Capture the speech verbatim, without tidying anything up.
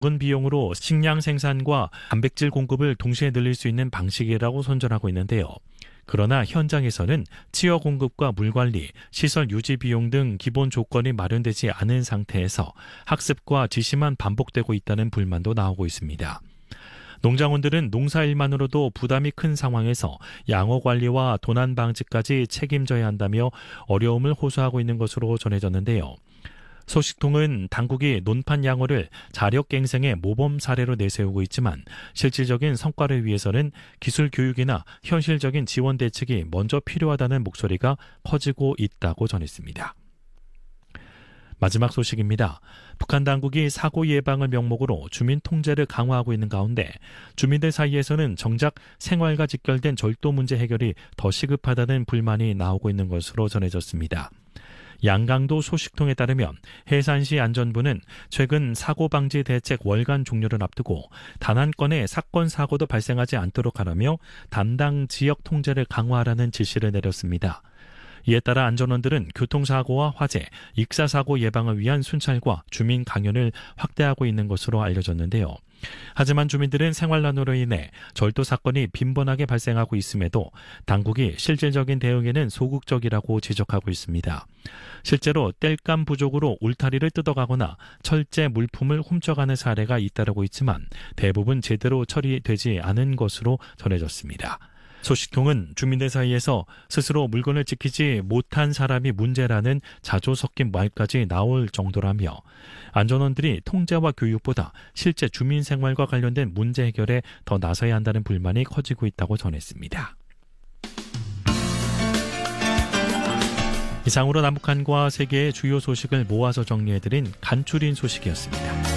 적은 비용으로 식량 생산과 단백질 공급을 동시에 늘릴 수 있는 방식이라고 선전하고 있는데요. 그러나 현장에서는 치어 공급과 물관리, 시설 유지 비용 등 기본 조건이 마련되지 않은 상태에서 학습과 지시만 반복되고 있다는 불만도 나오고 있습니다. 농장원들은 농사일만으로도 부담이 큰 상황에서 양호 관리와 도난 방지까지 책임져야 한다며 어려움을 호소하고 있는 것으로 전해졌는데요. 소식통은 당국이 논판 양호를 자력갱생의 모범 사례로 내세우고 있지만 실질적인 성과를 위해서는 기술 교육이나 현실적인 지원 대책이 먼저 필요하다는 목소리가 커지고 있다고 전했습니다. 마지막 소식입니다. 북한 당국이 사고 예방을 명목으로 주민 통제를 강화하고 있는 가운데 주민들 사이에서는 정작 생활과 직결된 절도 문제 해결이 더 시급하다는 불만이 나오고 있는 것으로 전해졌습니다. 양강도 소식통에 따르면 해산시 안전부는 최근 사고방지 대책 월간 종료를 앞두고 단 한 건의 사건 사고도 발생하지 않도록 하라며 담당 지역 통제를 강화하라는 지시를 내렸습니다. 이에 따라 안전원들은 교통사고와 화재, 익사사고 예방을 위한 순찰과 주민 강연을 확대하고 있는 것으로 알려졌는데요. 하지만 주민들은 생활난으로 인해 절도 사건이 빈번하게 발생하고 있음에도 당국이 실질적인 대응에는 소극적이라고 지적하고 있습니다. 실제로 땔감 부족으로 울타리를 뜯어가거나 철제 물품을 훔쳐가는 사례가 잇따르고 있지만 대부분 제대로 처리되지 않은 것으로 전해졌습니다. 소식통은 주민들 사이에서 스스로 물건을 지키지 못한 사람이 문제라는 자조 섞인 말까지 나올 정도라며 안전원들이 통제와 교육보다 실제 주민 생활과 관련된 문제 해결에 더 나서야 한다는 불만이 커지고 있다고 전했습니다. 이상으로 남북한과 세계의 주요 소식을 모아서 정리해드린 간추린 소식이었습니다.